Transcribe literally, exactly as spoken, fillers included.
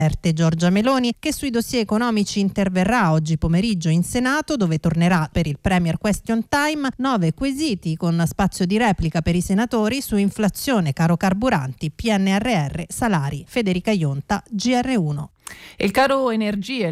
Giorgia Meloni, che sui dossier economici interverrà oggi pomeriggio in Senato, dove tornerà per il Premier Question Time. Nove quesiti con spazio di replica per i senatori su inflazione, caro carburanti, P N R R, salari. Federica Ionta, G R uno. E il caro energie